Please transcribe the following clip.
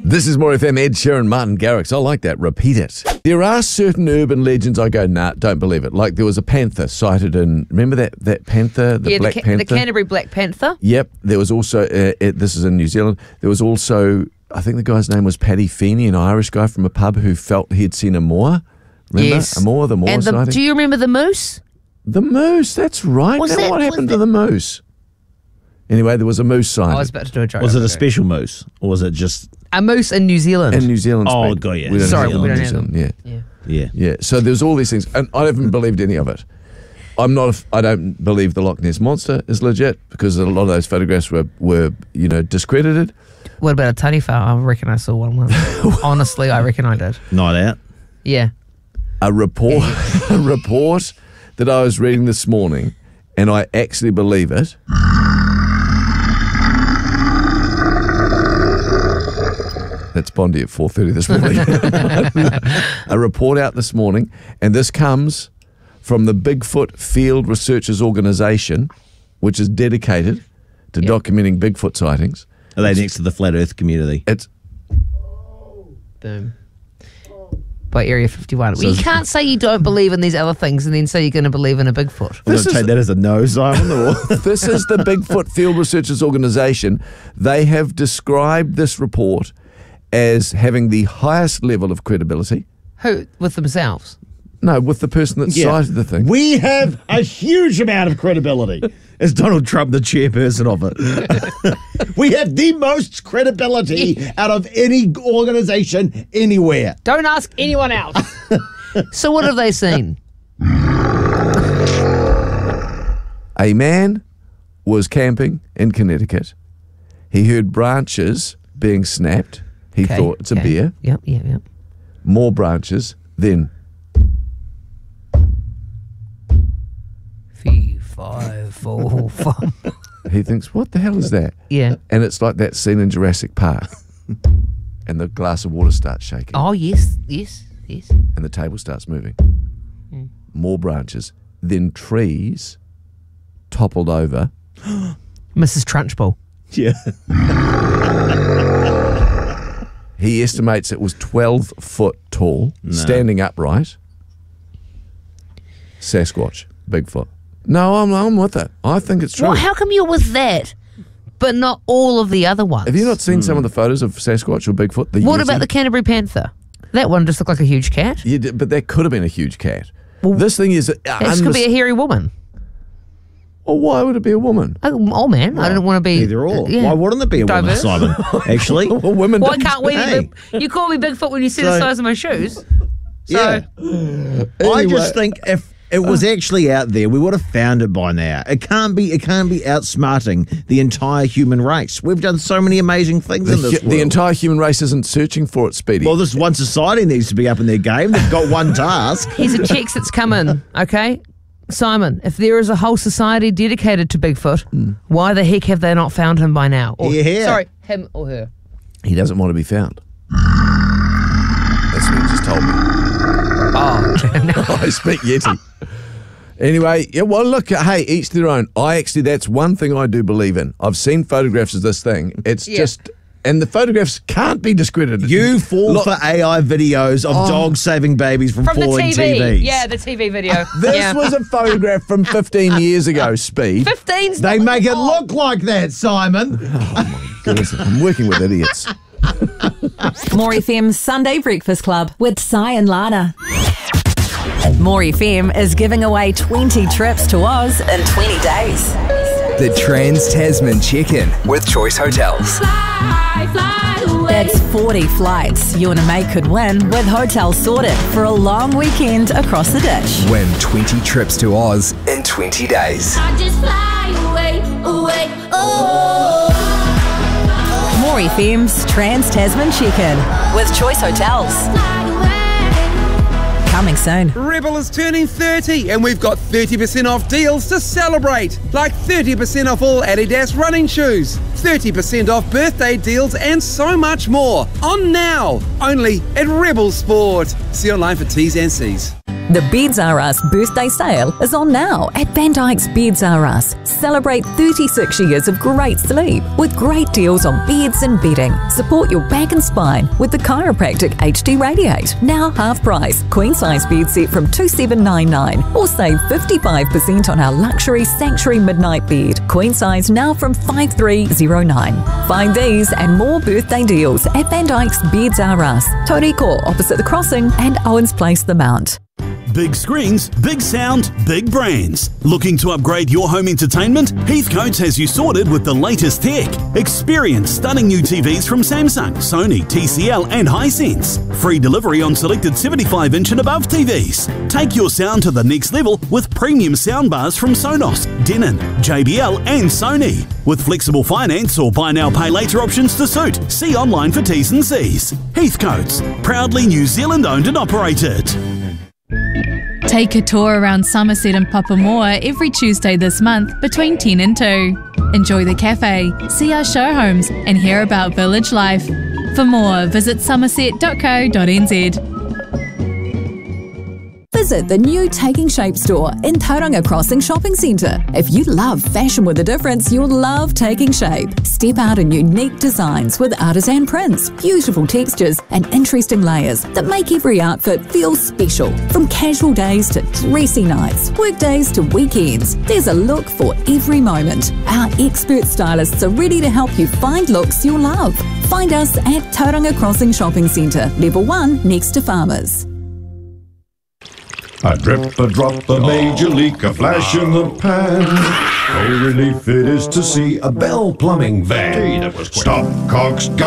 This is More FM, Ed Sheeran, Martin Garrix. I like that. Repeat it. There are certain urban legends I go, nah, don't believe it. Like there was a panther sighted in, remember that panther, the Black Panther? The Canterbury Black Panther. Yep. There was also, this is in New Zealand, there was also, I think the guy's name was Paddy Feeney, an Irish guy from a pub who felt he had seen a moor. Remember? Yes. The moor sighting. Do you remember the moose? The moose, that's right. What happened to the moose? Anyway, there was a moose sighting. I was about to do a joke. Was it a special moose? Or was it just... A moose in New Zealand. In New Zealand. Oh, got you. We don't Sorry, have we them don't in have New them. Zealand. Yeah. Yeah. So there's all these things, and I haven't believed any of it. I don't believe the Loch Ness Monster is legit because a lot of those photographs were discredited. What about a tariwha? I reckon I saw one once. Honestly, I reckon I did. Night out. Yeah. A report that I was reading this morning, and I actually believe it. That's Bondi at 4:30 this morning. A report out this morning, and this comes from the Bigfoot Field Researchers Organisation, which is dedicated to documenting Bigfoot sightings. Are they next to the Flat Earth community? It's Boom. By Area 51. Well, you can't say you don't believe in these other things and then say you're going to believe in a Bigfoot. I'm going to take that as a no, Simon. This is the Bigfoot Field Researchers Organisation. They have described this report as having the highest level of credibility. Who? With themselves? No, with the person that cited the thing. We have a huge amount of credibility. Is Donald Trump the chairperson of it? We have the most credibility out of any organisation anywhere. Don't ask anyone else. So what have they seen? A man was camping in Connecticut. He heard branches being snapped. He thought it's a bear. Yep. More branches. Then 5, 4, 5. he thinks, what the hell is that? Yeah. And it's like that scene in Jurassic Park. And the glass of water starts shaking. Oh, yes. And the table starts moving. More branches. Then trees toppled over. Mrs. Trunchbull. Yeah. He estimates it was 12 foot tall, standing upright. Sasquatch, Bigfoot. No, I'm with it. I think it's true. Well, how come you're with that, but not all of the other ones? Have you not seen some of the photos of Sasquatch or Bigfoot? What about the Canterbury Panther? That one just looked like a huge cat. Yeah, but that could have been a huge cat. Well, this thing is... This could be a hairy woman. Well, why would it be a woman? Oh, man. Well, I didn't want to be... Either or. Yeah. Why wouldn't it be a diverse woman, Simon? Actually. Well, women why can't we Hey. You call me Bigfoot when you see the size of my shoes. So, Yeah. I just think if it was actually out there, we would have found it by now. It can't be outsmarting the entire human race. We've done so many amazing things in this world. The entire human race isn't searching for it, Speedy. Well, this one society needs to be up in their game. They've got one task. here's a text that's come in, okay? Simon, if there is a whole society dedicated to Bigfoot, why the heck have they not found him by now? Or, Yeah. Sorry, him or her. He doesn't want to be found. That's what he just told me. I speak Yeti. Anyway, yeah, well, look, hey, each their own. That's one thing I do believe in. I've seen photographs of this thing. It's just, and the photographs can't be discredited. You fall for AI videos of dogs saving babies from falling the TV. TVs. Yeah, the TV video. This was a photograph from 15 years ago, Speed. 15's They not make it old. look like that, Simon. Goodness, I'm working with idiots. More FM's Sunday Breakfast Club with Si and Lana. More FM is giving away 20 trips to Oz in 20 days. The Trans-Tasman Check-In with Choice Hotels. That's 40 flights you and a mate could win with hotels sorted for a long weekend across the ditch. Win 20 trips to Oz in 20 days. I just fly away, oh. More FM's Trans-Tasman Check-In with Choice Hotels. Coming soon. Rebel is turning 30 and we've got 30% off deals to celebrate. Like 30% off all Adidas running shoes, 30% off birthday deals and so much more. On now, only at Rebel Sport. See online for T's and C's. The Beds R Us birthday sale is on now at Van Dyke's Beds R Us. Celebrate 36 years of great sleep with great deals on beds and bedding. Support your back and spine with the Chiropractic HD Radiate. Now half price. Queen size bed set from $2,799 or save 55% on our luxury Sanctuary Midnight Bed. Queen size now from $5,309. Find these and more birthday deals at Van Dyke's Beds R Us. Toriko opposite the crossing and Owens Place the Mount. Big screens, big sound, big brands. Looking to upgrade your home entertainment? Heathcote's has you sorted with the latest tech. Experience stunning new TVs from Samsung, Sony, TCL and Hisense. Free delivery on selected 75-inch and above TVs. Take your sound to the next level with premium soundbars from Sonos, Denon, JBL and Sony. With flexible finance or buy now pay later options to suit. See online for T's and C's. Heathcote's, proudly New Zealand owned and operated. Take a tour around Somerset and Papamoa every Tuesday this month between 10 and 2. Enjoy the cafe, see our show homes and hear about village life. For more, visit somerset.co.nz. Visit the new Taking Shape store in Tauranga Crossing Shopping Centre. If you love fashion with a difference, you'll love Taking Shape. Step out in unique designs with artisan prints, beautiful textures and interesting layers that make every outfit feel special. From casual days to dressy nights, work days to weekends, there's a look for every moment. Our expert stylists are ready to help you find looks you'll love. Find us at Tauranga Crossing Shopping Centre, Level 1 next to Farmers. A drip, a drop, a major leak, a flash in the pan. Oh, relief it is to see a Bell Plumbing van. Stop, cogs, go.